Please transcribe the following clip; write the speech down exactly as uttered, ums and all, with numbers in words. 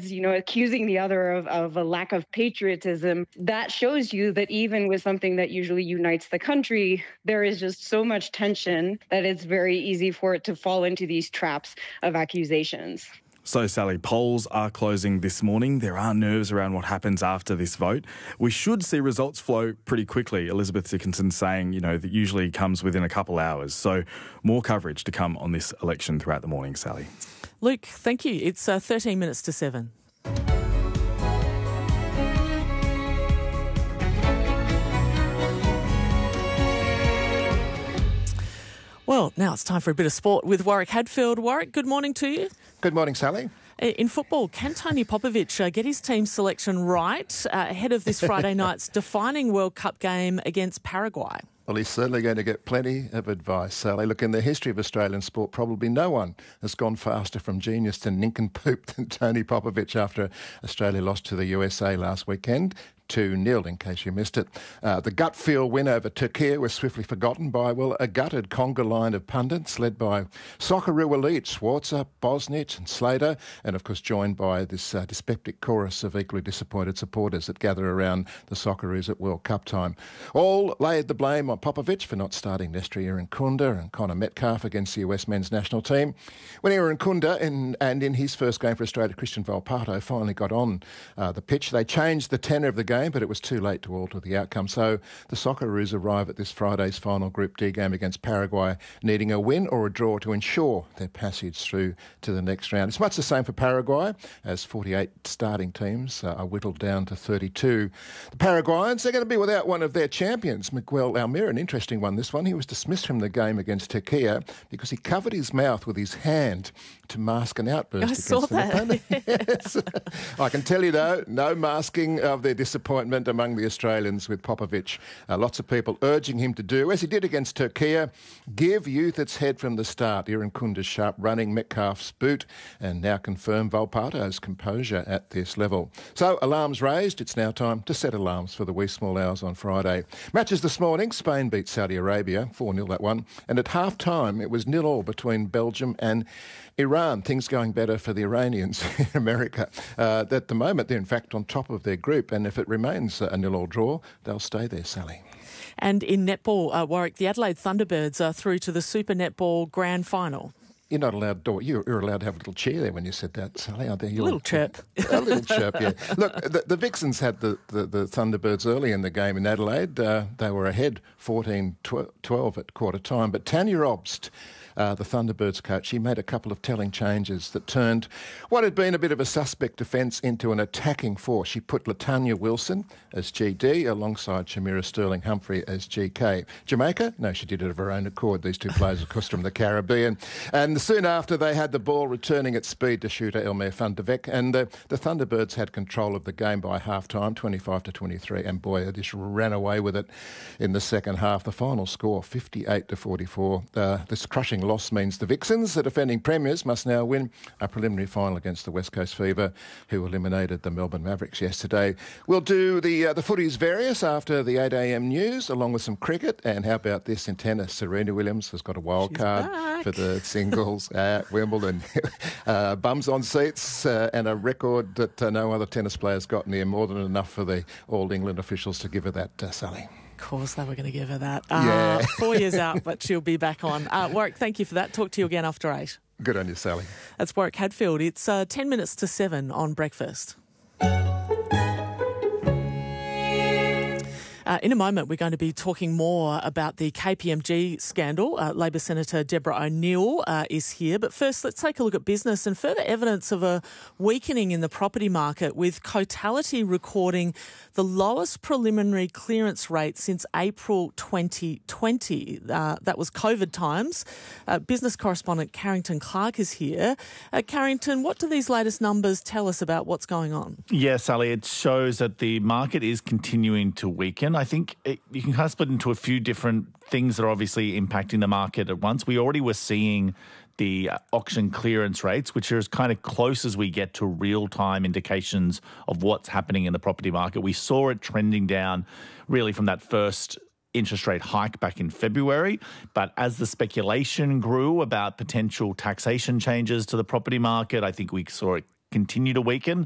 sides, you know, accusing the other of, of a lack of patriotism. That shows you that even with something that usually unites the country, there is just so much tension that it's very easy for it to fall into these traps of accusations. So, Sally, polls are closing this morning. There are nerves around what happens after this vote. We should see results flow pretty quickly. Elizabeth Dickinson saying, you know, that usually comes within a couple hours. So more coverage to come on this election throughout the morning, Sally. Luke, thank you. It's uh, thirteen minutes to seven. Well, now it's time for a bit of sport with Warwick Hadfield. Warwick, good morning to you. Good morning, Sally. In football, can Tony Popovic uh, get his team selection right uh, ahead of this Friday night's defining World Cup game against Paraguay? Well, he's certainly going to get plenty of advice, Sally. Look, in the history of Australian sport, probably no one has gone faster from genius to nincompoop than Tony Popovic after Australia lost to the U S A last weekend. two nil, in case you missed it. Uh, the gut feel win over Turkey was swiftly forgotten by, well, a gutted conga line of pundits led by Socceroo elite Schwarzer, Bosnich and Slater, and of course joined by this uh, dyspeptic chorus of equally disappointed supporters that gather around the Socceroos at World Cup time. All laid the blame on Popovic for not starting Nestor Irankunda and Connor Metcalf against the U S men's national team. When Irankunda in, and in his first game for Australia, Christian Volpato finally got on uh, the pitch, they changed the tenor of the game, but it was too late to alter the outcome. So the Socceroos arrive at this Friday's final Group D game against Paraguay, needing a win or a draw to ensure their passage through to the next round. It's much the same for Paraguay, as forty-eight starting teams uh, are whittled down to thirty-two. The Paraguayans, they're going to be without one of their champions, Miguel Almiron. An interesting one, this one. He was dismissed from the game against Turkey because he covered his mouth with his hand to mask an outburst I against saw an that. opponent. Yes. I can tell you, though, no masking of their disappointment among the Australians with Popovic. Uh, lots of people urging him to do, as he did against Turkey, give youth its head from the start. Irankunda's sharp running, Metcalf's boot, and now confirm Volpato's composure at this level. So, alarms raised. It's now time to set alarms for the wee small hours on Friday. Matches this morning. Spain beat Saudi Arabia, four nil that one. And at half-time, it was nil all between Belgium and Iran. Things going better for the Iranians in America. Uh, at the moment, they're in fact on top of their group, and if it remains a nil-all draw, they'll stay there, Sally. And in netball, uh, Warwick, the Adelaide Thunderbirds are through to the Super Netball Grand Final. You're not allowed to, you're, you're allowed to have a little cheer there when you said that, Sally, aren't there? A little chirp. A little chirp, yeah. Look, the, the Vixens had the, the, the Thunderbirds early in the game in Adelaide. Uh, they were ahead fourteen twelve at quarter time, but Tanya Obst, Uh, the Thunderbirds coach, he made a couple of telling changes that turned what had been a bit of a suspect defence into an attacking force. She put Latanya Wilson as G D alongside Shamira Sterling-Humphrey as G K. Jamaica? No, she did it of her own accord. These two players, of course, from the Caribbean. And soon after, they had the ball returning at speed to shooter Elmer van der Veck. And uh, the Thunderbirds had control of the game by half-time, twenty-five to twenty-three. And boy, they just ran away with it in the second half. The final score, fifty-eight to forty-four. Uh, this crushing loss means the Vixens, the defending premiers, must now win a preliminary final against the West Coast Fever, who eliminated the Melbourne Mavericks yesterday. We'll do the uh, the footy's various after the eight a.m. news, along with some cricket. And how about this in tennis? Serena Williams has got a wild She's card back. for the singles at Wimbledon. uh, bums on seats uh, and a record that uh, no other tennis player's got near, more than enough for the All England officials to give her that, uh, Sally. Of course they were going to give her that. Uh, Yeah. Four years out, but she'll be back on. Uh, Warwick, thank you for that. Talk to you again after eight. Good on you, Sally. That's Warwick Hadfield. It's uh, ten minutes to seven on breakfast. Uh, in a moment, we're going to be talking more about the K P M G scandal. Uh, Labor Senator Deborah O'Neill uh, is here. But first, let's take a look at business and further evidence of a weakening in the property market, with Cotality recording the lowest preliminary clearance rate since April twenty twenty. Uh, that was COVID times. Uh, business correspondent Carrington Clark is here. Uh, Carrington, what do these latest numbers tell us about what's going on? Yeah, Sally, it shows that the market is continuing to weaken. I think it, you can kind of split into a few different things that are obviously impacting the market at once. We already were seeing the auction clearance rates, which are as kind of close as we get to real-time indications of what's happening in the property market. We saw it trending down really from that first interest rate hike back in February. But as the speculation grew about potential taxation changes to the property market, I think we saw it continue to weaken.